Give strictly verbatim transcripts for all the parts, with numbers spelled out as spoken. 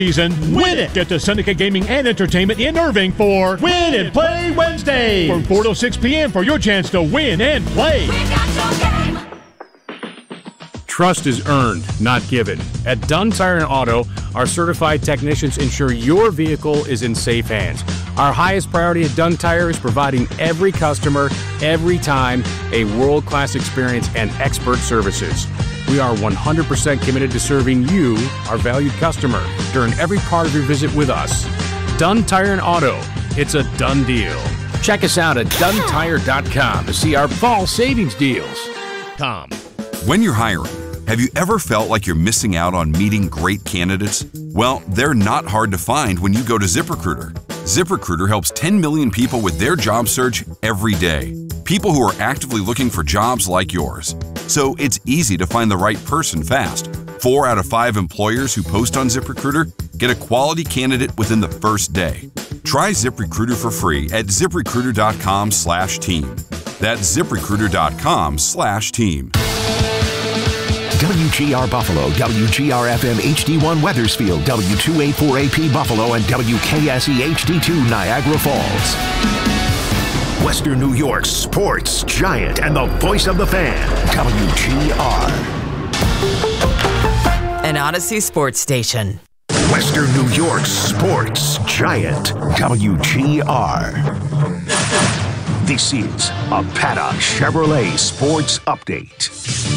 season, win it! Get to Seneca Gaming and Entertainment in Irving for Win and Play Wednesday from four to six p.m. for your chance to win and play. We got your game. Trust is earned, not given. At Dunn Tire and Auto, our certified technicians ensure your vehicle is in safe hands. Our highest priority at Dunn Tire is providing every customer, every time, a world-class experience and expert services. We are one hundred percent committed to serving you, our valued customer, during every part of your visit with us. Dunn Tire and Auto. It's a done deal. Check us out at Dunn Tire dot com to see our fall savings deals. Com. When you're hiring, have you ever felt like you're missing out on meeting great candidates? Well, they're not hard to find when you go to ZipRecruiter. ZipRecruiter helps ten million people with their job search every day. People who are actively looking for jobs like yours. So it's easy to find the right person fast. Four out of five employers who post on ZipRecruiter get a quality candidate within the first day. Try ZipRecruiter for free at ZipRecruiter.com slash team. That's ZipRecruiter.com slash team. W G R Buffalo, W G R F M H D one Weathersfield, W two eighty-four A P Buffalo, and W K S E H D two Niagara Falls. Western New York's sports giant and the voice of the fan, W G R. An Odyssey sports station. Western New York's sports giant, W G R. This is a Paddock Chevrolet Sports Update.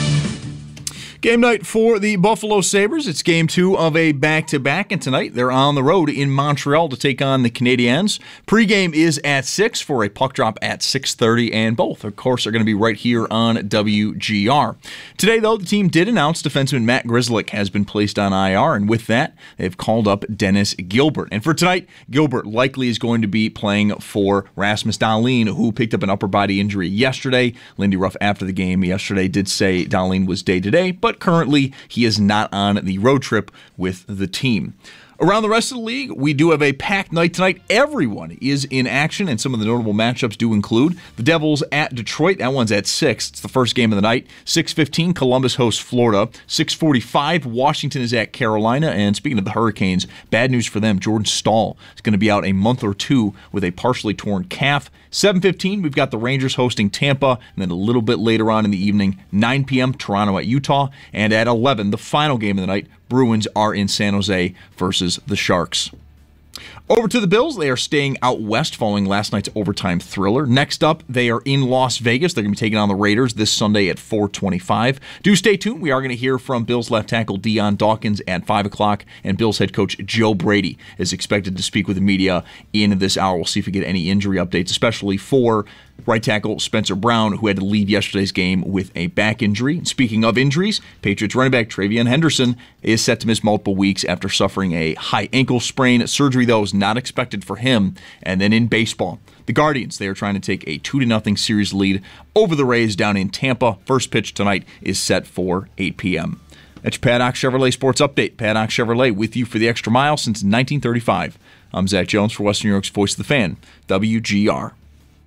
Game night for the Buffalo Sabres. It's game two of a back-to-back, and tonight they're on the road in Montreal to take on the Canadiens. Pre-game is at six for a puck drop at six thirty, and both, of course, are going to be right here on W G R. Today, though, the team did announce defenseman Matt Grzelcyk has been placed on I R, and with that, they've called up Dennis Gilbert. And for tonight, Gilbert likely is going to be playing for Rasmus Dahlin, who picked up an upper body injury yesterday. Lindy Ruff, after the game yesterday, did say Dahlin was day-to-day, but currently, he is not on the road trip with the team. Around the rest of the league, we do have a packed night tonight. Everyone is in action, and some of the notable matchups do include the Devils at Detroit. That one's at six. It's the first game of the night. six fifteen, Columbus hosts Florida. six forty-five, Washington is at Carolina. And speaking of the Hurricanes, bad news for them. Jordan Staal is going to be out a month or two with a partially torn calf. seven fifteen, we've got the Rangers hosting Tampa. And then a little bit later on in the evening, nine p.m., Toronto at Utah. And at eleven, the final game of the night, Bruins are in San Jose versus the Sharks. Over to the Bills. They are staying out west following last night's overtime thriller. Next up, they are in Las Vegas. They're going to be taking on the Raiders this Sunday at four twenty-five. Do stay tuned. We are going to hear from Bills left tackle Dion Dawkins at five o'clock, and Bills head coach Joe Brady is expected to speak with the media in this hour. We'll see if we get any injury updates, especially for right tackle Spencer Brown, who had to leave yesterday's game with a back injury. And speaking of injuries, Patriots running back Travion Henderson is set to miss multiple weeks after suffering a high ankle sprain. Surgery, though, is not expected for him. And then in baseball, the Guardians, they are trying to take a two to nothing series lead over the Rays down in Tampa. First pitch tonight is set for eight p.m. That's your Paddock Chevrolet Sports Update. Paddock Chevrolet with you for the extra mile since nineteen thirty-five. I'm Zach Jones for Western New York's Voice of the Fan, W G R.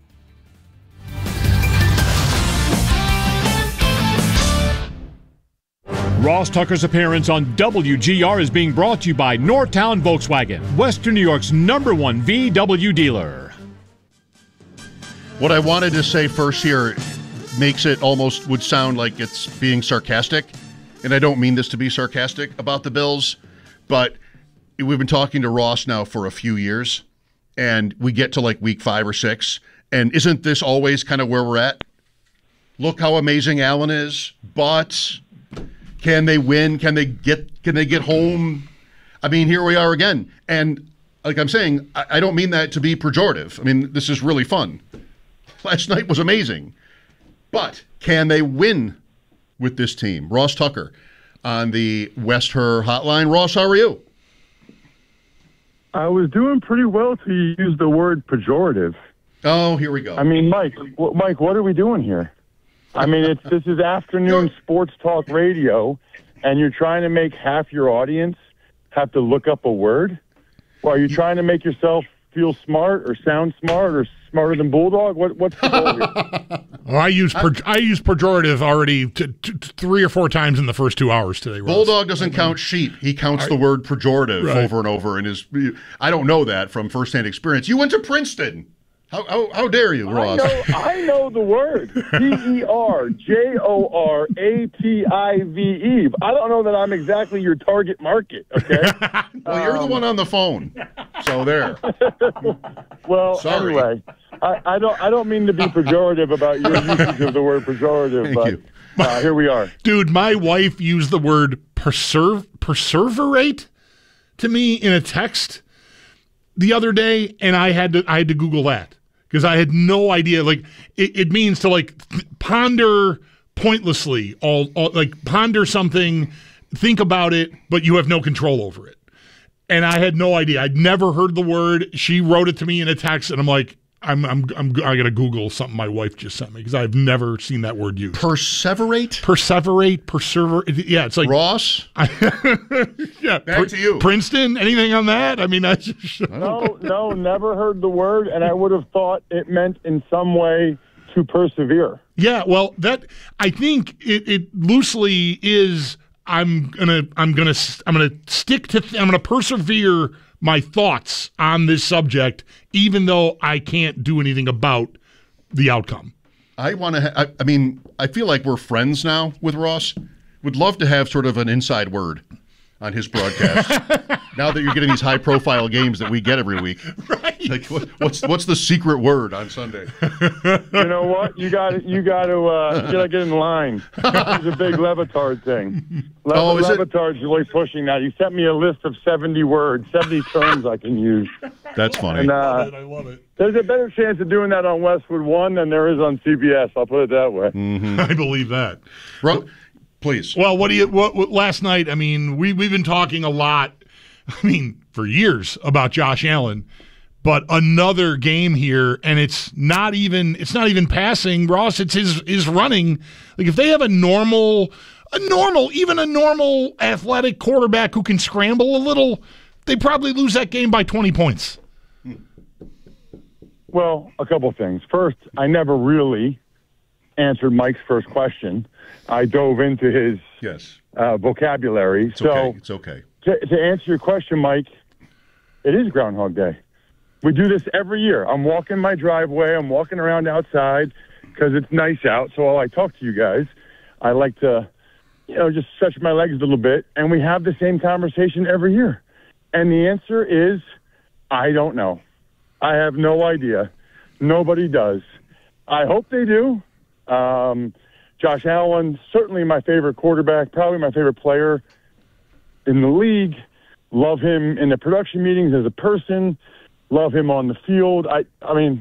Ross Tucker's appearance on W G R is being brought to you by Northtown Volkswagen, Western New York's number one V W dealer. What I wanted to say first here makes it almost would sound like it's being sarcastic, and I don't mean this to be sarcastic about the Bills, but we've been talking to Ross now for a few years, and we get to like week five or six, and isn't this always kind of where we're at? Look how amazing Allen is, but can they win? Can they get can they get home? I mean, here we are again. And like I'm saying, I, I don't mean that to be pejorative. I mean, this is really fun. Last night was amazing. But can they win with this team? Ross Tucker on the West Her hotline. Ross, how are you? I was doing pretty well till you used the word pejorative. Oh, here we go. I mean, Mike, w- Mike, what are we doing here? I mean, it's this is afternoon sports talk radio, and you're trying to make half your audience have to look up a word? Well, are you trying to make yourself feel smart or sound smart or smarter than Bulldog? What, what's the goal here? Well, I use per, I use pejorative already t- t- three or four times in the first two hours today. Ross. Bulldog doesn't count sheep. He counts I, the word pejorative right. over and over in his. I don't know that from firsthand experience. You went to Princeton. How how, how dare you, Ross? I know, I know the word. P E R J O R A T I V E. I don't know that I'm exactly your target market, okay? Well, you're um, the one on the phone. So there. Well, Sorry. anyway, I, I don't I don't mean to be pejorative about your usage of the word pejorative, Thank but you. Uh, here we are. Dude, my wife used the word perserv- perseverate to me in a text the other day, and I had to I had to Google that. Because I had no idea. Like it, it means to like th- ponder pointlessly, all, all like ponder something, think about it, but you have no control over it. And I had no idea. I'd never heard the word. She wrote it to me in a text, and I'm like, I'm I'm I'm I gotta Google something my wife just sent me because I've never seen that word used. Perseverate? Perseverate, persever. Yeah, it's like Ross. I, yeah, back Pr- to you. Princeton. Anything on that? I mean, I just, no, no, never heard the word, and I would have thought it meant in some way to persevere. Yeah, well, that I think it, it loosely is. I'm gonna I'm gonna I'm gonna stick to. I'm gonna persevere my thoughts on this subject, even though I can't do anything about the outcome. I want to. Ha- I, I mean, I feel like we're friends now with Ross. Would love to have sort of an inside word on his broadcast. Now that you're getting these high-profile games that we get every week, right? Like, what, what's what's the secret word on Sunday? You know what? You got you got to uh, you got to get in line. It's a big Levitard thing. Le- oh, is Levitard's really pushing that. He sent me a list of seventy words, seventy terms I can use. That's funny. And, uh, I love it. I love it. There's a better chance of doing that on Westwood One than there is on C B S. I'll put it that way. Mm-hmm. I believe that. Ro- Please. Well, what do you? What, what last night? I mean, we we've been talking a lot. I mean, for years about Josh Allen, but another game here, and it's not even it's not even passing. Ross, it's his his running. Like if they have a normal, a normal, even a normal athletic quarterback who can scramble a little, they probably lose that game by twenty points. Well, a couple things. First, I never really answered Mike's first question. I dove into his yes uh, vocabulary. It's so okay. It's okay. To, to answer your question, Mike, it is Groundhog Day. We do this every year. I'm walking my driveway. I'm walking around outside because it's nice out. So while I talk to you guys, I like to, you know, just stretch my legs a little bit. And we have the same conversation every year. And the answer is, I don't know. I have no idea. Nobody does. I hope they do. Um, Josh Allen, certainly my favorite quarterback, probably my favorite player in the league. Love him in the production meetings as a person. Love him on the field. I, I mean,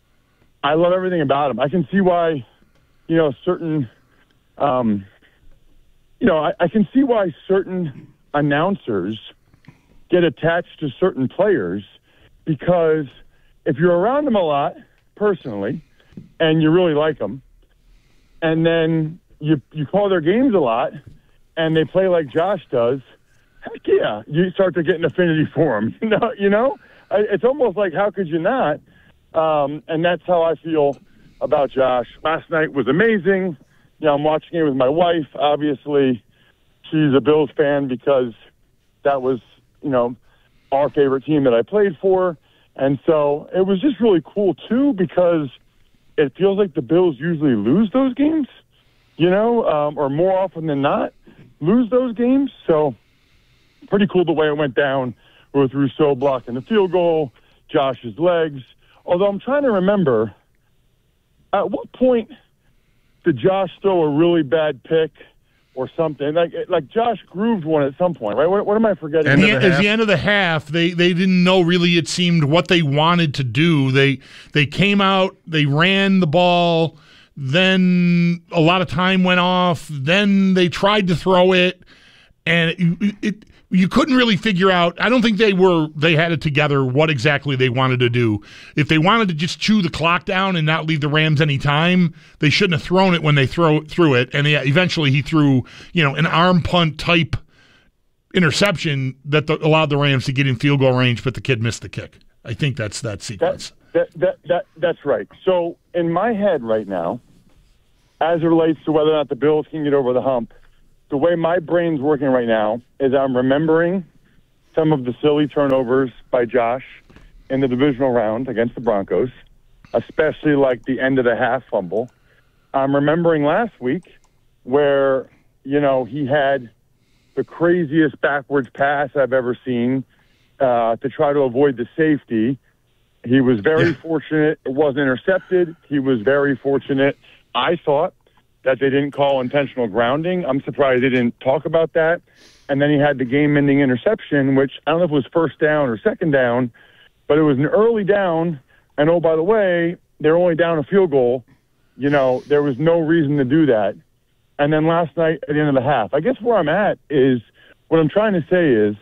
I love everything about him. I can see why, you know, certain, um, you know, I, I can see why certain announcers get attached to certain players because if you're around them a lot, personally, and you really like them, and then you you call their games a lot, and they play like Josh does, heck yeah, you start to get an affinity for them. You know, you know, it's almost like how could you not? Um, and that's how I feel about Josh. Last night was amazing. You know, I'm watching it with my wife. Obviously, she's a Bills fan because that was, you know, our favorite team that I played for. And so it was just really cool, too, because it feels like the Bills usually lose those games, you know, um, or more often than not lose those games. So pretty cool the way it went down with Rousseau blocking the field goal, Josh's legs. Although I'm trying to remember, at what point did Josh throw a really bad pick or something? Like like Josh grooved one at some point, right? What, what am I forgetting? At the, at the end of the half, they, they didn't know really, it seemed, what they wanted to do. They they came out, they ran the ball, then a lot of time went off, then they tried to throw it, and it, it you couldn't really figure out. I don't think they were they had it together what exactly they wanted to do. If they wanted to just chew the clock down and not leave the Rams any time, they shouldn't have thrown it when they throw threw it. And they, eventually he threw, you know, an arm punt type interception that the, allowed the Rams to get in field goal range, but the kid missed the kick. I think that's that sequence. That, that, that, that's right. So in my head right now, as it relates to whether or not the Bills can get over the hump, the way my brain's working right now is I'm remembering some of the silly turnovers by Josh in the divisional round against the Broncos, especially like the end of the half fumble. I'm remembering last week where, you know, he had the craziest backwards pass I've ever seen uh, to try to avoid the safety. He was very yeah. fortunate it wasn't intercepted. He was very fortunate, I thought, that they didn't call intentional grounding. I'm surprised they didn't talk about that. And then he had the game-ending interception, which I don't know if it was first down or second down, but it was an early down. And, oh, by the way, they're only down a field goal. You know, there was no reason to do that. And then last night at the end of the half, I guess where I'm at is what I'm trying to say is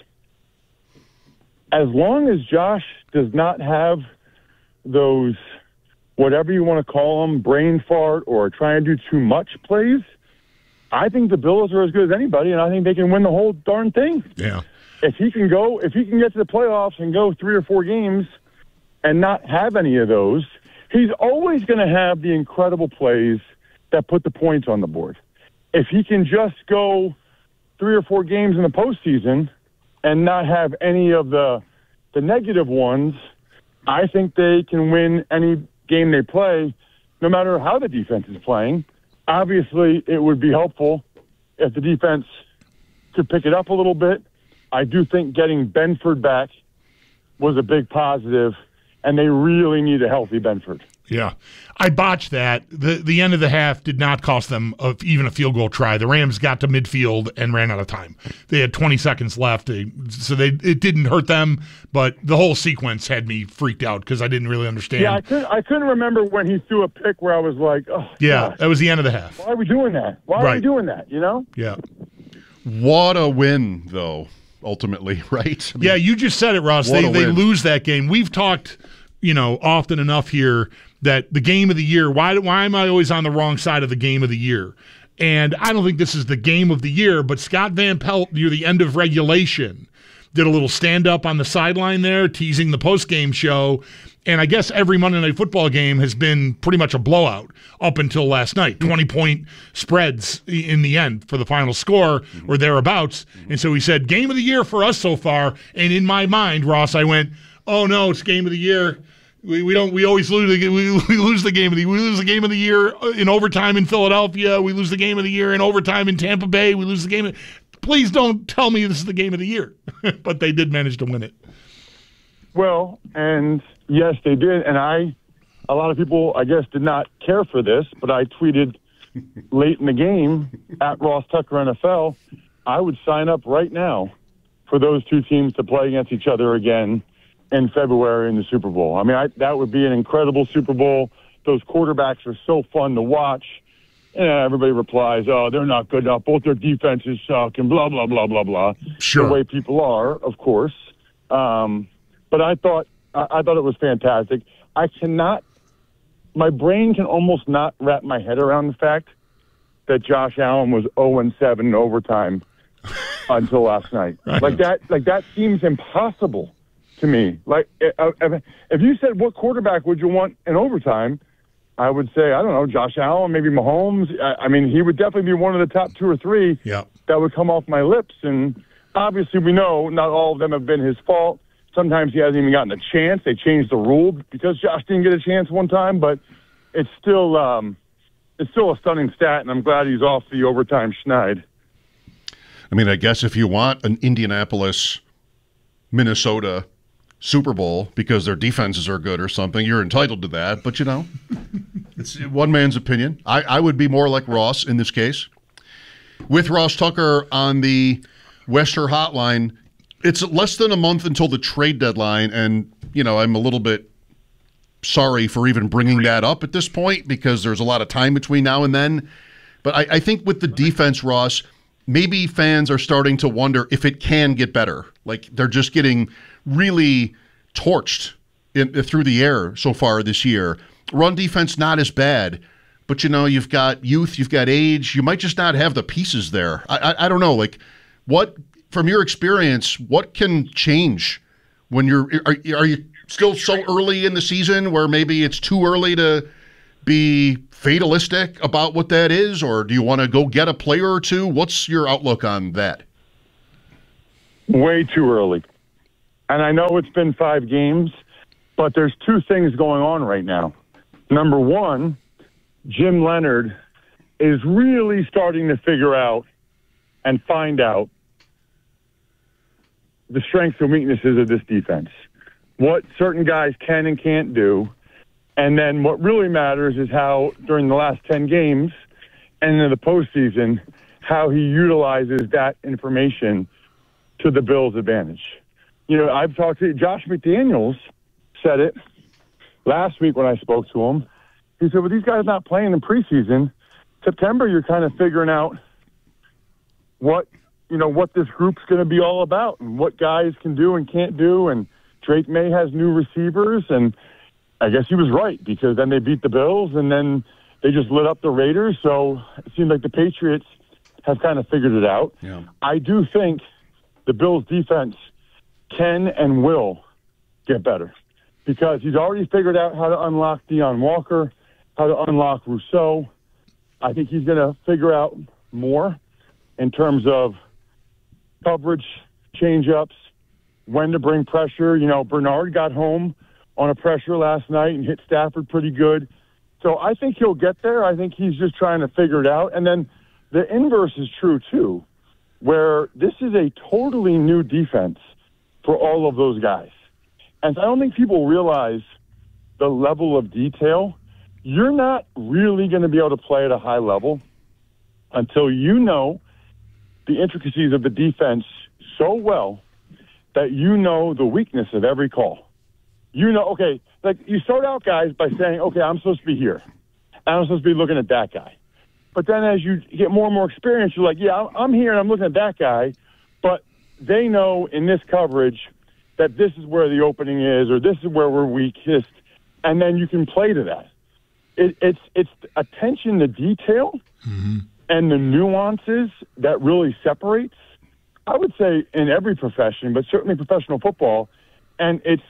as long as Josh does not have those, whatever you want to call them, brain fart or trying to do too much plays, I think the Bills are as good as anybody, and I think they can win the whole darn thing. Yeah. If he can go, if he can get to the playoffs and go three or four games and not have any of those, he's always going to have the incredible plays that put the points on the board. If he can just go three or four games in the postseason and not have any of the the negative ones, I think they can win any game they play, no matter how the defense is playing. Obviously, it would be helpful if the defense could pick it up a little bit. I do think getting Benford back was a big positive, and they really need a healthy Benford. Yeah. I botched that. The the end of the half did not cost them a, even a field goal try. The Rams got to midfield and ran out of time. They had twenty seconds left, they, so they it didn't hurt them, but the whole sequence had me freaked out because I didn't really understand. Yeah, I couldn't, I couldn't remember when he threw a pick where I was like, oh, yeah, gosh, that was the end of the half. why are we doing that? Why right. are we doing that, you know? Yeah. What a win, though, ultimately, right? I mean, yeah, you just said it, Ross. They they lose that game. We've talked, you know, often enough here that the game of the year, why why am I always on the wrong side of the game of the year? And I don't think this is the game of the year, but Scott Van Pelt, near the end of regulation, did a little stand-up on the sideline there, teasing the post-game show. And I guess every Monday Night Football game has been pretty much a blowout up until last night. twenty-point spreads in the end for the final score or thereabouts. And so he said, game of the year for us so far. And in my mind, Ross, I went, oh, no, it's game of the year. We, we don't. We always lose. The, we, we lose the game of the. We lose the game of the year in overtime in Philadelphia. We lose the game of the year in overtime in Tampa Bay. We lose the game. Of, please don't tell me this is the game of the year. But they did manage to win it. Well, and yes, they did. And I, a lot of people, I guess, did not care for this, but I tweeted late in the game at Ross Tucker N F L. I would sign up right now for those two teams to play against each other again in February in the Super Bowl. I mean, I, that would be an incredible Super Bowl. Those quarterbacks are so fun to watch. And everybody replies, oh, they're not good enough. Both their defenses suck and blah, blah, blah, blah, blah. Sure. The way people are, of course. Um, but I thought I, I thought it was fantastic. I cannot – my brain can almost not wrap my head around the fact that Josh Allen was oh and seven in overtime until last night. Right. Like that, like that seems impossible to me. Like, if, if you said what quarterback would you want in overtime, I would say, I don't know, Josh Allen, maybe Mahomes. I, I mean, he would definitely be one of the top two or three yeah. that would come off my lips. And obviously we know not all of them have been his fault. Sometimes he hasn't even gotten a chance. They changed the rule because Josh didn't get a chance one time, but it's still um, it's still a stunning stat, and I'm glad he's off the overtime schneid. I mean, I guess if you want an Indianapolis, Minnesota Super Bowl because their defenses are good or something, you're entitled to that. But, you know, it's one man's opinion. I, I would be more like Ross in this case. With Ross Tucker on the Wester Hotline, it's less than a month until the trade deadline, and, you know, I'm a little bit sorry for even bringing that up at this point because there's a lot of time between now and then. But I, I think with the defense, Ross, maybe fans are starting to wonder if it can get better. Like, they're just getting really torched in, through the air so far this year. Run defense not as bad, but, you know, you've got youth, you've got age. You might just not have the pieces there. I, I, I don't know. Like, what, from your experience, what can change when you're – are, are you still so early in the season where maybe it's too early to be fatalistic about what that is, or do you want to go get a player or two? What's your outlook on that? Way too early. And I know it's been five games, but there's two things going on right now. Number one, Jim Leonard is really starting to figure out and find out the strengths and weaknesses of this defense, what certain guys can and can't do. And then what really matters is how, during the last ten games and in the postseason, how he utilizes that information to the Bills' advantage. You know, I've talked to Josh McDaniels, said it last week when I spoke to him. He said, well, these guys not playing in preseason. September, you're kind of figuring out what, you know, what this group's going to be all about and what guys can do and can't do. And Drake May has new receivers, and I guess he was right, because then they beat the Bills and then they just lit up the Raiders. So it seems like the Patriots have kind of figured it out. Yeah. I do think the Bills' defense can and will get better, because he's already figured out how to unlock Deion Walker, how to unlock Rousseau. I think he's going to figure out more in terms of coverage, change-ups, when to bring pressure. You know, Bernard got home on a pressure last night and hit Stafford pretty good. So I think he'll get there. I think he's just trying to figure it out. And then the inverse is true, too, where this is a totally new defense for all of those guys. And I don't think people realize the level of detail. You're not really going to be able to play at a high level until you know the intricacies of the defense so well that you know the weakness of every call. You know, okay, like you start out, guys, by saying, okay, I'm supposed to be here. I'm supposed to be looking at that guy. But then as you get more and more experience, you're like, yeah, I'm here and I'm looking at that guy, but they know in this coverage that this is where the opening is, or this is where we're weakest, and then you can play to that. It, it's it's attention to detail mm-hmm. and the nuances that really separates, I would say, in every profession, but certainly professional football. And it's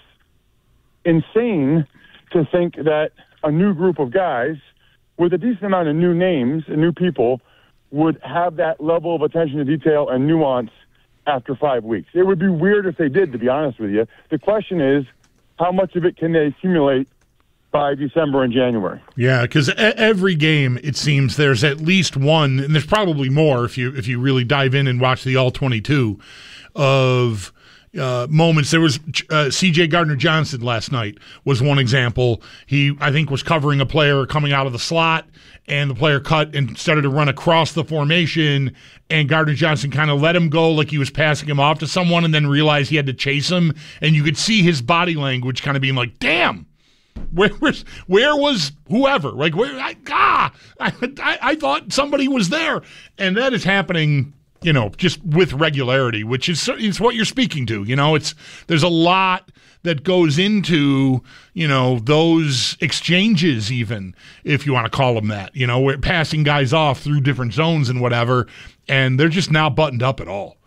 insane to think that a new group of guys with a decent amount of new names and new people would have that level of attention to detail and nuance after five weeks. It would be weird if they did, to be honest with you. The question is, how much of it can they accumulate by December and January? Yeah, because every game, it seems there's at least one, and there's probably more if you if you really dive in and watch the all twenty-two, of uh, moments. There was uh, C J Gardner-Johnson last night was one example. He, I think, was covering a player coming out of the slot, and the player cut and started to run across the formation, and Gardner-Johnson kind of let him go like he was passing him off to someone, and then realized he had to chase him, and you could see his body language kind of being like, damn, where was where was whoever? Like, where, I, ah, I, I, I thought somebody was there, and that is happening, you know, just with regularity, which is it's what you're speaking to. You know, it's there's a lot that goes into, you know, those exchanges, even if you want to call them that. You know, we're passing guys off through different zones and whatever, and they're just now buttoned up at all.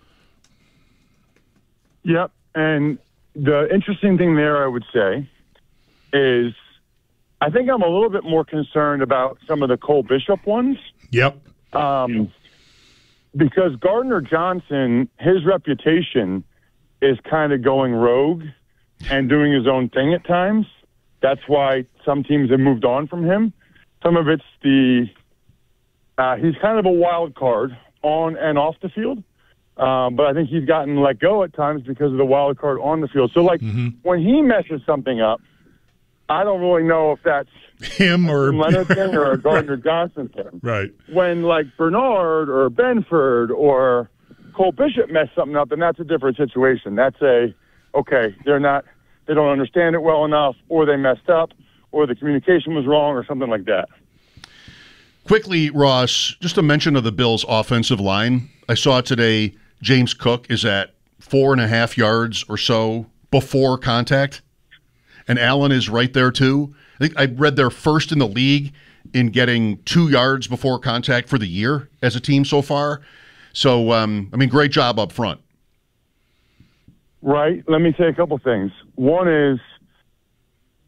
Yep, and the interesting thing there, I would say, is I think I'm a little bit more concerned about some of the Cole Bishop ones. Yep. Um, because Gardner-Johnson, his reputation is kind of going rogue and doing his own thing at times. That's why some teams have moved on from him. Some of it's the uh, he's kind of a wild card on and off the field. Um, but I think he's gotten let go at times because of the wild card on the field. So, like, mm-hmm. when he messes something up, I don't really know if that's him or a Leonard thing or a Gardner-Johnson thing. Right. When, like, Bernard or Benford or Cole Bishop mess something up, then that's a different situation. That's a, okay, they're not, they don't understand it well enough, or they messed up, or the communication was wrong, or something like that. Quickly, Ross, just a mention of the Bills' offensive line. I saw today James Cook is at four and a half yards or so before contact, and Allen is right there too. I think I read they're first in the league in getting two yards before contact for the year as a team so far. So, um, I mean, great job up front. Right. Let me say a couple things. One is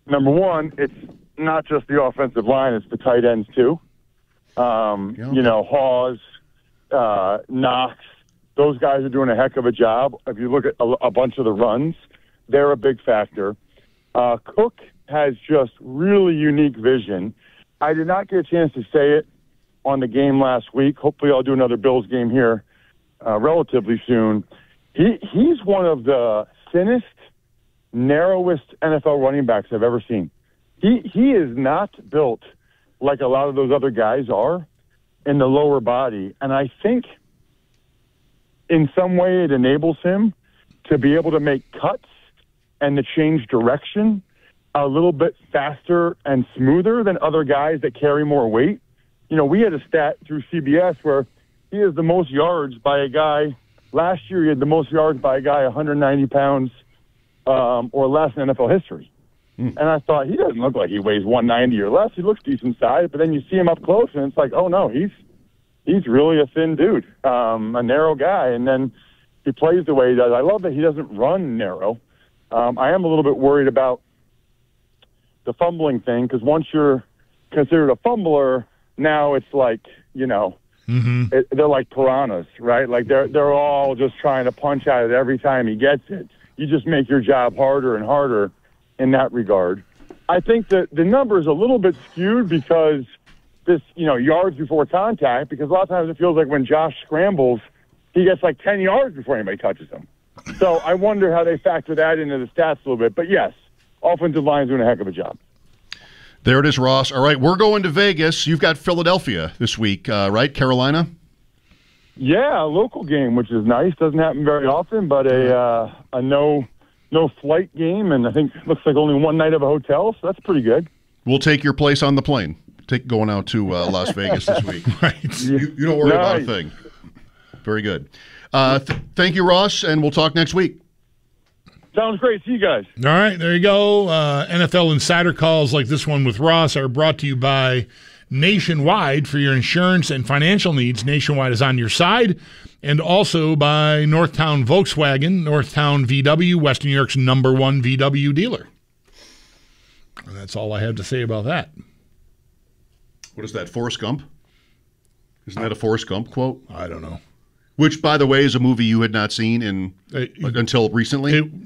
number one, it's not just the offensive line; it's the tight ends too. Um, Yeah. You know, Hawes, uh, Knox, those guys are doing a heck of a job. If you look at a, a bunch of the runs, they're a big factor. Uh, Cook has just really unique vision. I did not get a chance to say it on the game last week. Hopefully I'll do another Bills game here uh, relatively soon. He He's one of the thinnest, narrowest N F L running backs I've ever seen. He He is not built like a lot of those other guys are in the lower body. And I think in some way it enables him to be able to make cuts and to change direction a little bit faster and smoother than other guys that carry more weight. You know, we had a stat through C B S where he has the most yards by a guy. Last year he had the most yards by a guy one hundred ninety pounds um, or less in N F L history. Mm. And I thought, he doesn't look like he weighs one ninety or less. He looks decent size, but then you see him up close and it's like, oh no, he's he's really a thin dude, um, a narrow guy. And then he plays the way he does. I love that he doesn't run narrow. Um, I am a little bit worried about the fumbling thing, because once you're considered a fumbler, now it's like, you know, mm-hmm. it, they're like piranhas, right? Like they're they're all just trying to punch at it every time he gets it. You just make your job harder and harder in that regard. I think that the number is a little bit skewed because this, you know, yards before contact, because a lot of times it feels like when Josh scrambles, he gets like ten yards before anybody touches him. So I wonder how they factor that into the stats a little bit. But yes, offensive line's doing a heck of a job. There it is, Ross. All right, we're going to Vegas. You've got Philadelphia this week, uh, right? Carolina? Yeah, a local game, which is nice. Doesn't happen very often, but a uh, a no no flight game, and I think it looks like only one night of a hotel, so that's pretty good. We'll take your place on the plane. Take going out to uh, Las Vegas this week. Right. You, you don't worry nice. about a thing. Very good. Uh, th- thank you, Ross, and we'll talk next week. Sounds great. See you guys. All right, there you go. Uh, N F L Insider calls like this one with Ross are brought to you by Nationwide. For your insurance and financial needs, Nationwide is on your side. And also by Northtown Volkswagen, Northtown V W, Western New York's number one V W dealer. And that's all I have to say about that. What is that, Forrest Gump? Isn't that a Forrest Gump quote? I don't know. Which, by the way, is a movie you had not seen in uh, like, until recently? It,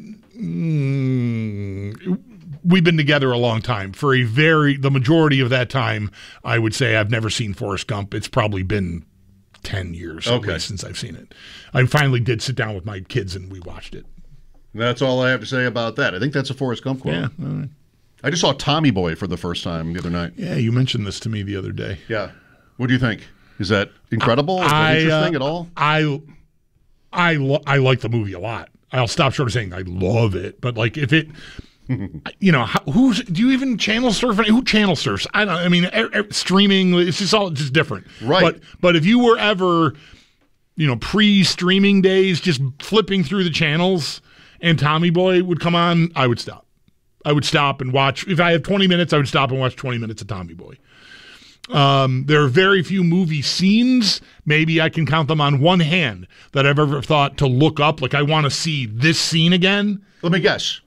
mm, we've been together a long time. For a very, the majority of that time, I would say I've never seen Forrest Gump. It's probably been ten years okay. at least since I've seen it. I finally did sit down with my kids and we watched it. That's all I have to say about that. I think that's a Forrest Gump quote. Yeah. All right. I just saw Tommy Boy for the first time the other night. Yeah, you mentioned this to me the other day. Yeah. What do you think? Is that incredible? Is I, that interesting uh, at all? I, I, lo- I like the movie a lot. I'll stop short of saying I love it, but like if it, you know, how, who's do you even channel surf? Who channel surfs? I don't. I mean, er, er, streaming. It's just all just different, right? But but if you were ever, you know, pre-streaming days, just flipping through the channels, and Tommy Boy would come on, I would stop. I would stop and watch. If I have twenty minutes, I would stop and watch twenty minutes of Tommy Boy. Um, there are very few movie scenes, maybe I can count them on one hand, that I've ever thought to look up, like I want to see this scene again. Let me guess.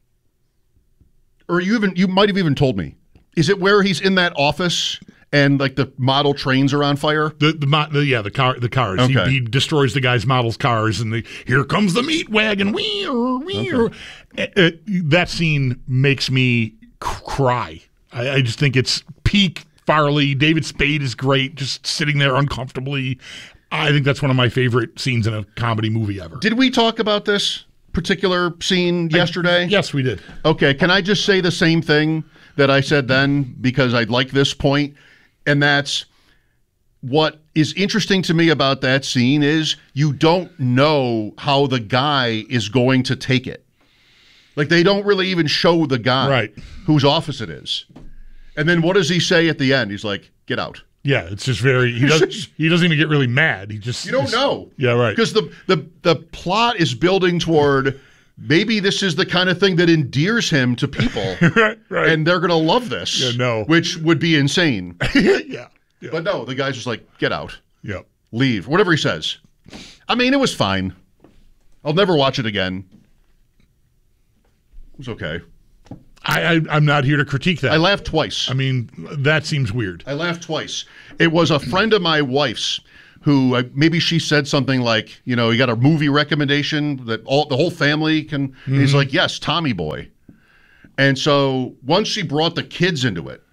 Or you even you might have even told me. Is it where he's in that office and like the model trains are on fire? The the, the yeah, the car the cars. Okay. He, he destroys the guy's model's cars and the here comes the meat wagon. Wee wee. Okay. That scene makes me cry. I, I just think it's peak Farley. David Spade is great, just sitting there uncomfortably. I think that's one of my favorite scenes in a comedy movie ever. Did we talk about this particular scene yesterday? I, yes, we did. Okay, can I just say the same thing that I said then because I like this point? And that's what is interesting to me about that scene is you don't know how the guy is going to take it. Like they don't really even show the guy right. whose office it is. And then what does he say at the end? He's like, get out. Yeah, it's just very, he doesn't, he doesn't even get really mad. He just. You don't know. Yeah, right. Because the, the, the plot is building toward maybe this is the kind of thing that endears him to people. right, right. And they're going to love this. Yeah, no. Which would be insane. yeah, yeah. But no, the guy's just like, get out. Yep. Leave. Whatever he says. I mean, it was fine. I'll never watch it again. It was okay. I, I, I'm not here to critique that. I laughed twice. I mean, that seems weird. I laughed twice. It was a friend of my wife's who uh, maybe she said something like, you know, you got a movie recommendation that all the whole family can. Mm-hmm. He's like, yes, Tommy Boy. And so once she brought the kids into it,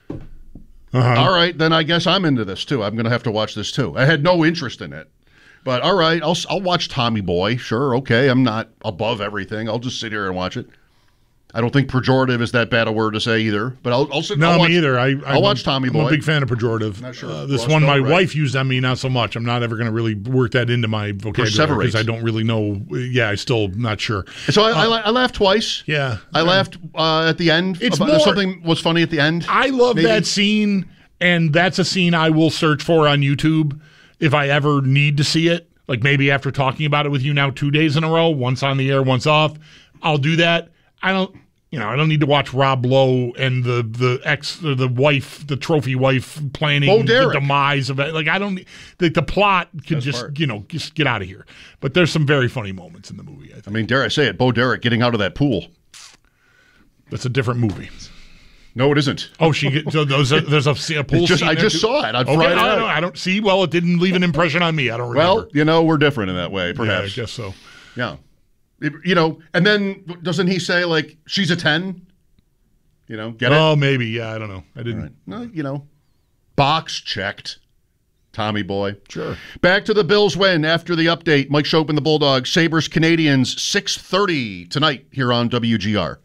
uh-huh. all right, then I guess I'm into this too. I'm going to have to watch this too. I had no interest in it. But all right, I'll I'll watch Tommy Boy. Sure, okay. I'm not above everything. I'll just sit here and watch it. I don't think pejorative is that bad a word to say either. But I'll, I'll sit. No, I'll me watch, either. I, I'll watch Tommy Boy. I'm a big fan of pejorative. Not sure. Uh, this Ross one, my right. wife used on me, not so much. I'm not ever going to really work that into my vocabulary because I don't really know. Yeah, I'm still not sure. So I, uh, I, I laughed twice. Yeah, I yeah. laughed uh, at the end. It's about, more, something was funny at the end. I love maybe. that scene, and that's a scene I will search for on YouTube if I ever need to see it. Like maybe after talking about it with you now two days in a row, once on the air, once off, I'll do that. I don't. You know, I don't need to watch Rob Lowe and the the ex, or the wife, the trophy wife planning the demise of it. Like, I don't, the, the plot could That's just, part. you know, just get out of here. But there's some very funny moments in the movie, I think. I mean, dare I say it, Bo Derek getting out of that pool. That's a different movie. No, it isn't. Oh, she get, so there's a, there's a, a pool just, scene I there just too? saw it on okay, Friday I night. don't, I don't see. Well, it didn't leave an impression on me. I don't remember. Well, you know, we're different in that way, perhaps. Yeah, I guess so. Yeah. It, you know, and then doesn't he say, like, she's a ten? You know, get it? Oh, maybe. Yeah, I don't know. I didn't. Right. No, you know, box checked. Tommy Boy. Sure. Back to the Bills win after the update. Mike Shope and the Bulldogs. Sabres Canadians, six thirty tonight here on W G R.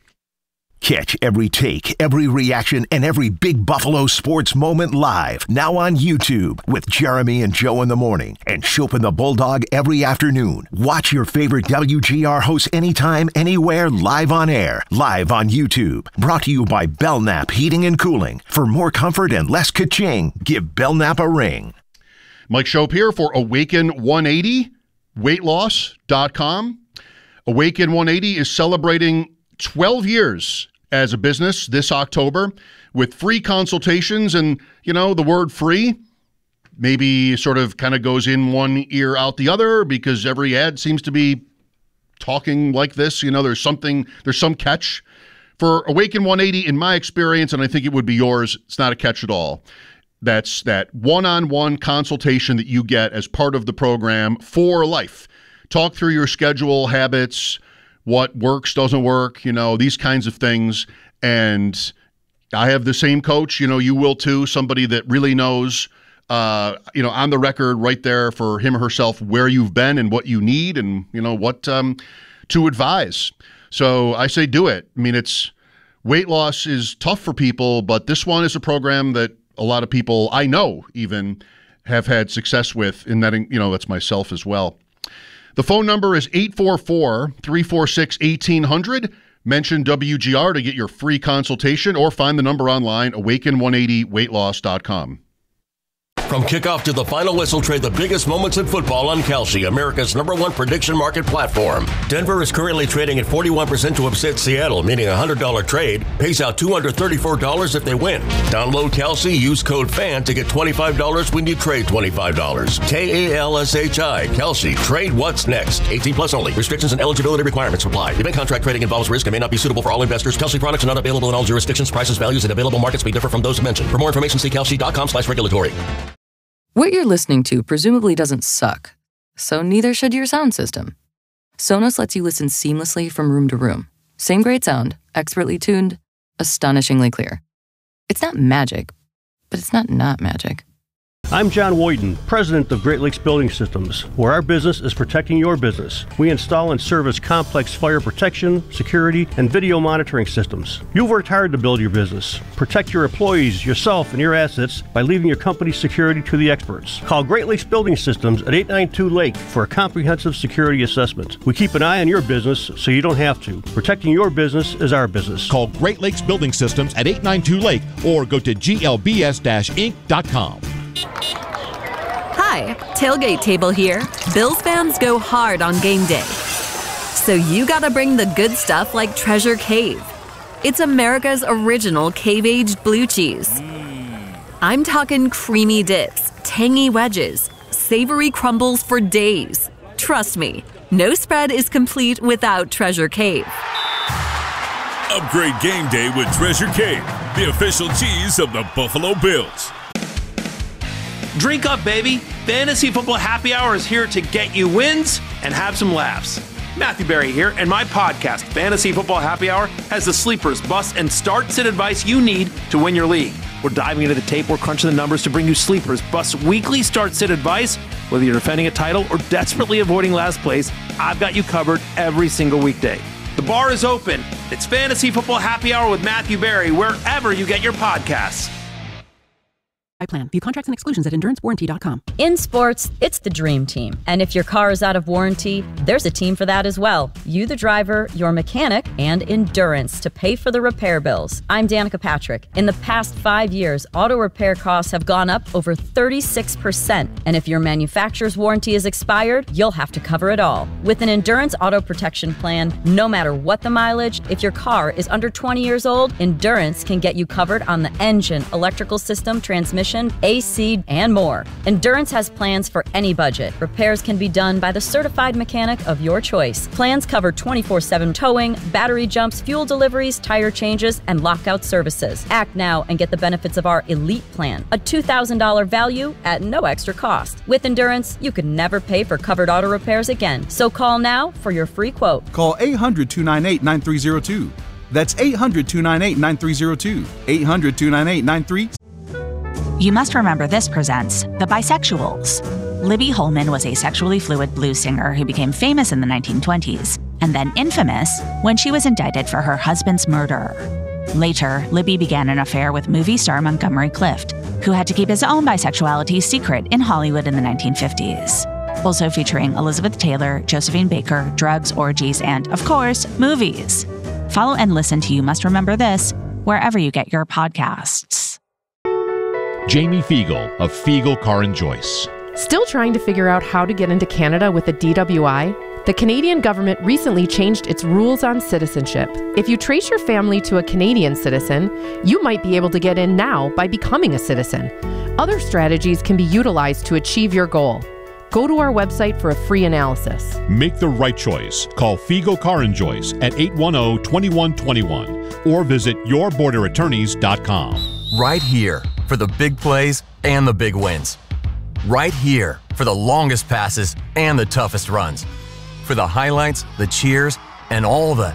Catch every take, every reaction, and every big Buffalo sports moment live. Now on YouTube with Jeremy and Joe in the morning and Shope and the Bulldog every afternoon. Watch your favorite W G R hosts anytime, anywhere, live on air. Live on YouTube. Brought to you by Belknap Heating and Cooling. For more comfort and less ka-ching, give Belknap a ring. Mike Shope here for Awaken one eighty, weight loss dot com. Awaken one eighty is celebrating twelve years as a business this October with free consultations. And, you know, the word free maybe sort of kind of goes in one ear out the other because every ad seems to be talking like this. You know, there's something, there's some catch. For Awaken one eighty, in my experience, and I think it would be yours, it's not a catch at all. That's that one-on-one consultation that you get as part of the program for life. Talk through your schedule, habits, what works, doesn't work, you know, these kinds of things. And I have the same coach, you know, you will too, somebody that really knows, uh, you know, on the record right there for him or herself where you've been and what you need and, you know, what um, to advise. So I say do it. I mean, it's weight loss is tough for people, but this one is a program that a lot of people I know even have had success with, in that, you know, that's myself as well. The phone number is eight four four, three four six, one eight zero zero. Mention W G R to get your free consultation or find the number online, awaken one eighty weight loss dot com. From kickoff to the final whistle, trade the biggest moments in football on Kalshi, America's number one prediction market platform. Denver is currently trading at forty-one percent to upset Seattle, meaning a one hundred dollars trade pays out two hundred thirty-four dollars if they win. Download Kalshi, use code FAN to get twenty-five dollars when you trade twenty-five dollars. K A L S H I, Kalshi. Trade what's next. eighteen plus only. Restrictions and eligibility requirements apply. Event contract trading involves risk and may not be suitable for all investors. Kalshi products are not available in all jurisdictions. Prices, values, and available markets may differ from those mentioned. For more information, see kalshi.com slash regulatory. What you're listening to presumably doesn't suck, so neither should your sound system. Sonos lets you listen seamlessly from room to room. Same great sound, expertly tuned, astonishingly clear. It's not magic, but it's not not magic. I'm John Woyden, president of Great Lakes Building Systems, where our business is protecting your business. We install and service complex fire protection, security, and video monitoring systems. You've worked hard to build your business. Protect your employees, yourself, and your assets by leaving your company's security to the experts. Call Great Lakes Building Systems at eight nine two Lake for a comprehensive security assessment. We keep an eye on your business so you don't have to. Protecting your business is our business. Call Great Lakes Building Systems at eight nine two Lake or go to G L B S inc dot com. Hi, Tailgate Table here. Bills fans go hard on game day. So you gotta bring the good stuff like Treasure Cave. It's America's original cave-aged blue cheese. Mm. I'm talking creamy dips, tangy wedges, savory crumbles for days. Trust me, no spread is complete without Treasure Cave. Upgrade game day with Treasure Cave, the official cheese of the Buffalo Bills. Drink up, baby. Fantasy Football Happy Hour is here to get you wins and have some laughs. Matthew Berry here, and my podcast, Fantasy Football Happy Hour, has the sleepers, bust, and start-sit advice you need to win your league. We're diving into the tape, we're crunching the numbers to bring you sleepers, bust, weekly start-sit advice. Whether you're defending a title or desperately avoiding last place, I've got you covered every single weekday. The bar is open. It's Fantasy Football Happy Hour with Matthew Berry, wherever you get your podcasts. I plan. View contracts and exclusions at endurance warranty dot com. In sports, it's the dream team. And if your car is out of warranty, there's a team for that as well. You, the driver, your mechanic, and Endurance to pay for the repair bills. I'm Danica Patrick. In the past five years, auto repair costs have gone up over thirty-six percent. And if your manufacturer's warranty is expired, you'll have to cover it all. With an Endurance auto protection plan, no matter what the mileage, if your car is under twenty years old, Endurance can get you covered on the engine, electrical system, transmission, A C, and more. Endurance has plans for any budget. Repairs can be done by the certified mechanic of your choice. Plans cover twenty-four seven towing, battery jumps, fuel deliveries, tire changes, and lockout services. Act now and get the benefits of our Elite Plan, a two thousand dollars value at no extra cost. With Endurance, you could never pay for covered auto repairs again. So call now for your free quote. Call eight hundred, two nine eight, nine three zero two. That's eight hundred, two nine eight, nine three zero two. eight hundred, two nine eight, nine three zero two. You Must Remember This presents The Bisexuals. Libby Holman was a sexually fluid blues singer who became famous in the nineteen twenties, and then infamous when she was indicted for her husband's murder. Later, Libby began an affair with movie star Montgomery Clift, who had to keep his own bisexuality secret in Hollywood in the nineteen fifties. Also featuring Elizabeth Taylor, Josephine Baker, drugs, orgies, and, of course, movies. Follow and listen to You Must Remember This wherever you get your podcasts. Jamie Fiegel of Fiegel Car and Joyce. Still trying to figure out how to get into Canada with a D W I? The Canadian government recently changed its rules on citizenship. If you trace your family to a Canadian citizen, you might be able to get in now by becoming a citizen. Other strategies can be utilized to achieve your goal. Go to our website for a free analysis. Make the right choice. Call Fiegel Car and Joyce at eight one zero, two one two one or visit your border attorneys dot com. Right here for the big plays and the big wins. Right here for the longest passes and the toughest runs. For the highlights, the cheers, and all the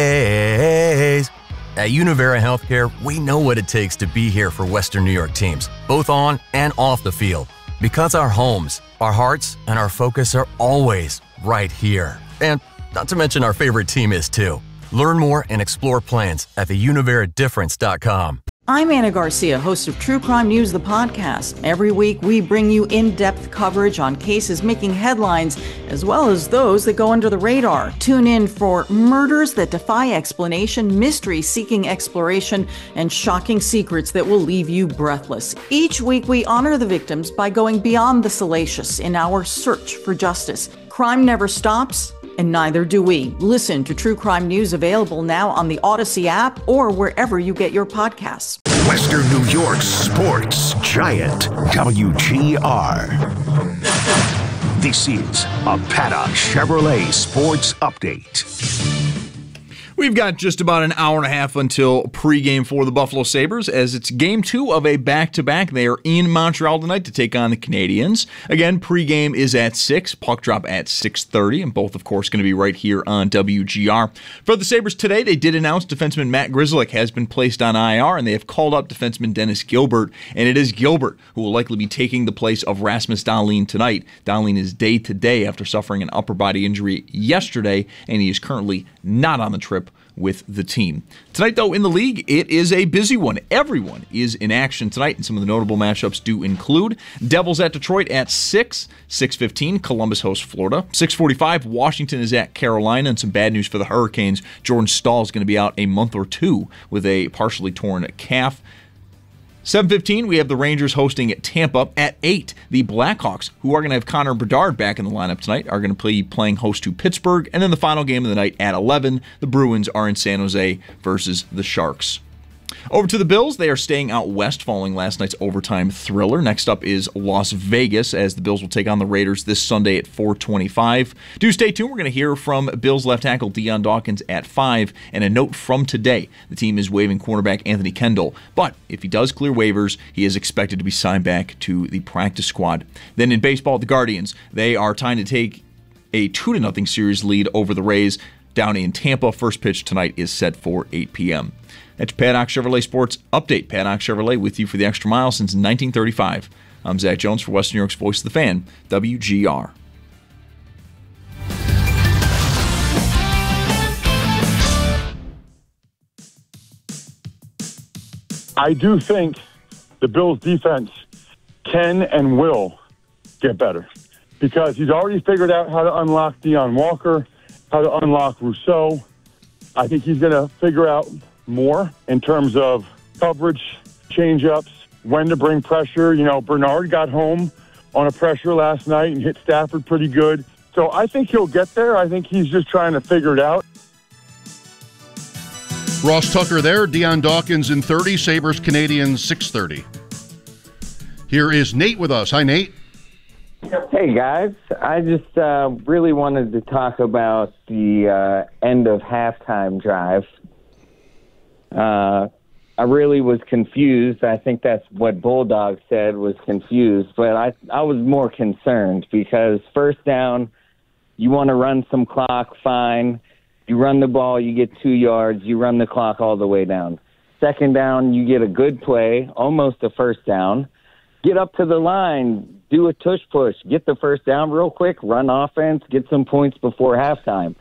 hey's. At Univera Healthcare, we know what it takes to be here for Western New York teams, both on and off the field. Because our homes, our hearts, and our focus are always right here. And not to mention our favorite team is too. Learn more and explore plans at the univera difference dot com. I'm Anna Garcia, host of True Crime News, the podcast. Every week, we bring you in-depth coverage on cases making headlines, as well as those that go under the radar. Tune in for murders that defy explanation, mysteries seeking exploration, and shocking secrets that will leave you breathless. Each week, we honor the victims by going beyond the salacious in our search for justice. Crime never stops, and neither do we. Listen to True Crime News, available now on the Odyssey app or wherever you get your podcasts. Western New York sports giant, W G R. This is a Paddock Chevrolet Sports Update. We've got just about an hour and a half until pregame for the Buffalo Sabres, as it's game two of a back-to-back. They are in Montreal tonight to take on the Canadiens. Again, pregame is at six, puck drop at six thirty, and both, of course, going to be right here on W G R. For the Sabres today, they did announce defenseman Matt Grzelcyk has been placed on I R, and they have called up defenseman Dennis Gilbert, and it is Gilbert who will likely be taking the place of Rasmus Dahlin tonight. Dahlin is day-to-day after suffering an upper body injury yesterday, and he is currently not on the trip with the team. Tonight, though, in the league, it is a busy one. Everyone is in action tonight, and some of the notable matchups do include Devils at Detroit at six, six fifteen, Columbus hosts Florida. six forty-five, Washington is at Carolina, and some bad news for the Hurricanes. Jordan Staal is going to be out a month or two with a partially torn calf. seven fifteen, we have the Rangers hosting at Tampa. At eight, the Blackhawks, who are going to have Connor Bedard back in the lineup tonight, are going to play playing host to Pittsburgh. And then the final game of the night at eleven, the Bruins are in San Jose versus the Sharks. Over to the Bills. They are staying out west following last night's overtime thriller. Next up is Las Vegas, as the Bills will take on the Raiders this Sunday at four twenty-five. Do stay tuned. We're going to hear from Bills left tackle Dion Dawkins at five. And a note from today, the team is waiving cornerback Anthony Kendall. But if he does clear waivers, he is expected to be signed back to the practice squad. Then in baseball, the Guardians, they are trying to take a two to nothing series lead over the Rays down in Tampa. First pitch tonight is set for eight p.m. That's Paddock Chevrolet Sports Update. Paddock Chevrolet with you for the extra mile since nineteen thirty-five. I'm Zach Jones for Western New York's Voice of the Fan, W G R. I do think the Bills' defense can and will get better because he's already figured out how to unlock Deion Walker, how to unlock Rousseau. I think he's going to figure out more in terms of coverage, change-ups, when to bring pressure. You know, Bernard got home on a pressure last night and hit Stafford pretty good. So I think he'll get there. I think he's just trying to figure it out. Ross Tucker there, Dion Dawkins in thirty, Sabres Canadians six thirty. Here is Nate with us. Hi, Nate. Hey, guys. I just uh, really wanted to talk about the uh, end of halftime drive. Uh, I really was confused. I think that's what Bulldog said, was confused. But I, I was more concerned because first down, you want to run some clock, fine. You run the ball, you get two yards. You run the clock all the way down. Second down, you get a good play, almost a first down. Get up to the line, do a tush push, get the first down real quick, run offense, get some points before halftime.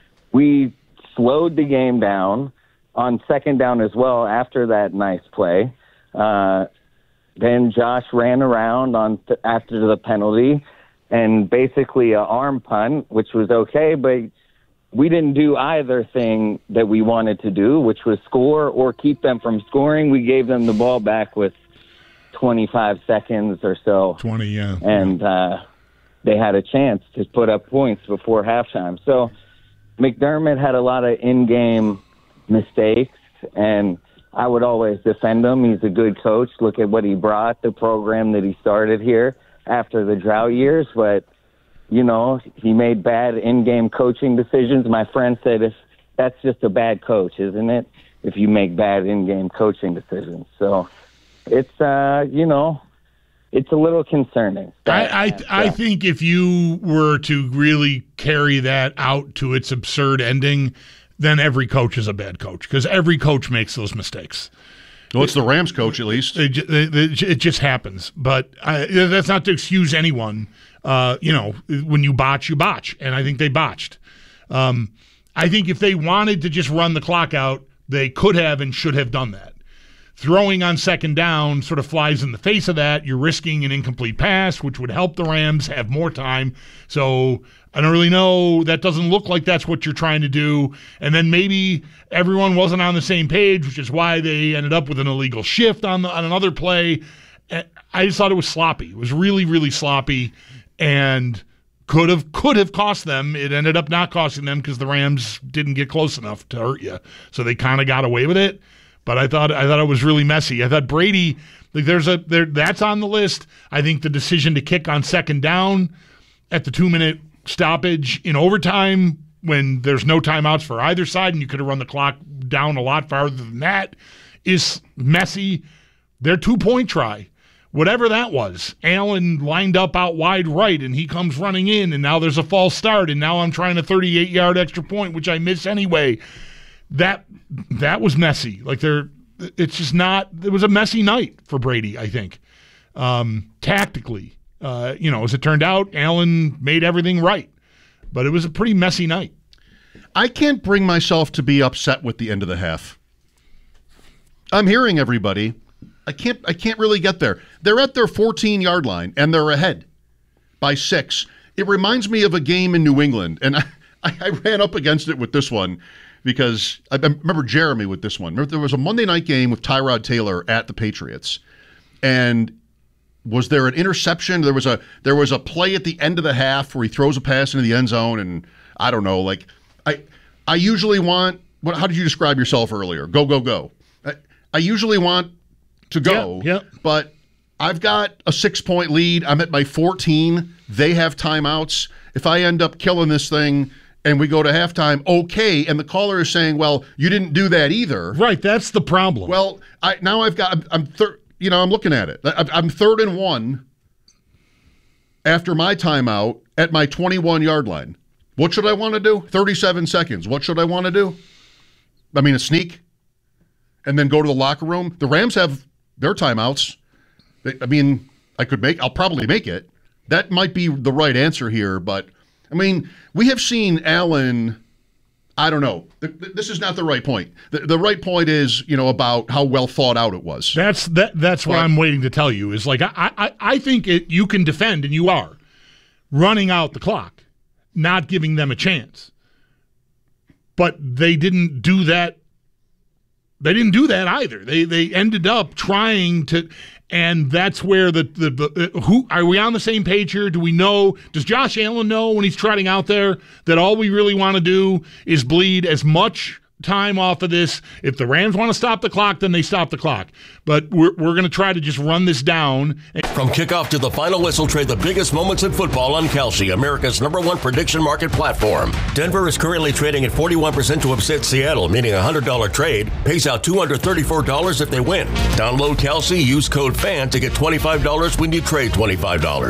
We slowed the game down on second down as well after that nice play. Uh, then Josh ran around on th- after the penalty and basically an arm punt, which was okay, but we didn't do either thing that we wanted to do, which was score or keep them from scoring. We gave them the ball back with twenty-five seconds or so. twenty, yeah. And uh, they had a chance to put up points before halftime. So McDermott had a lot of in-game mistakes, and I would always defend him. He's a good coach. Look at what he brought, the program that he started here after the drought years. But, you know, he made bad in-game coaching decisions. My friend said, if that's just a bad coach, isn't it, if you make bad in-game coaching decisions? So it's, uh, you know, it's a little concerning. I I, I think if you were to really carry that out to its absurd ending, then every coach is a bad coach because every coach makes those mistakes. Well, it's the Rams coach, at least. It, it, it just happens. But I, that's not to excuse anyone. Uh, you know, when you botch, you botch. And I think they botched. Um, I think if they wanted to just run the clock out, they could have and should have done that. Throwing on second down sort of flies in the face of that. You're risking an incomplete pass, which would help the Rams have more time. So I don't really know. That doesn't look like that's what you're trying to do. And then maybe everyone wasn't on the same page, which is why they ended up with an illegal shift on, the, on another play. I just thought it was sloppy. It was really, really sloppy and could have could have cost them. It ended up not costing them because the Rams didn't get close enough to hurt you. So they kind of got away with it. But I thought I thought it was really messy. I thought Brady, like there's a there that's on the list. I think the decision to kick on second down at the two minute stoppage in overtime when there's no timeouts for either side and you could have run the clock down a lot farther than that is messy. Their two point try, whatever that was, Allen lined up out wide right and he comes running in and now there's a false start and now I'm trying a thirty-eight yard extra point which I miss anyway. That that was messy. Like there, it's just not. It was a messy night for Brady. I think um, tactically, uh, you know, as it turned out, Allen made everything right, but it was a pretty messy night. I can't bring myself to be upset with the end of the half. I'm hearing everybody. I can't. I can't really get there. They're at their fourteen yard line and they're ahead by six. It reminds me of a game in New England, and I, I ran up against it with this one. Because I remember Jeremy with this one. Remember there was a Monday night game with Tyrod Taylor at the Patriots. And was there an interception? There was a there was a play at the end of the half where he throws a pass into the end zone. And I don't know, like I I usually want, what? How did you describe yourself earlier? Go, go, go. I, I usually want to go, Yep, yep. but I've got a six-point lead. I'm at my fourteen. They have timeouts. If I end up killing this thing and we go to halftime, okay, and the caller is saying, well, you didn't do that either. Right, that's the problem. Well, I now I've got, I'm, I'm third, you know, I'm looking at it. I'm, I'm third and one after my timeout at my twenty-one-yard line. What should I want to do? thirty-seven seconds. What should I want to do? I mean, a sneak and then go to the locker room. The Rams have their timeouts. I mean, I could make, I'll probably make it. That might be the right answer here, but I mean, we have seen Allen, I don't know. This is not the right point. The, the right point is, you know, about how well thought out it was. That's that. That's what But- I'm waiting to tell you is like, I, I, I think it, you can defend, and you are, running out the clock, not giving them a chance. But they didn't do that. They didn't do that either. They they ended up trying to, and that's where the, the, the who are we on the same page here? Do we know? Does Josh Allen know when he's trotting out there that all we really want to do is bleed as much time off of this? If the Rams want to stop the clock, then they stop the clock. But we're we're going to try to just run this down. From kickoff to the final whistle, trade the biggest moments in football on Kalshi, America's number one prediction market platform. Denver is currently trading at forty-one percent to upset Seattle, meaning a one hundred dollars trade pays out two hundred thirty-four dollars if they win. Download Kalshi, use code FAN to get twenty-five dollars when you trade twenty-five dollars.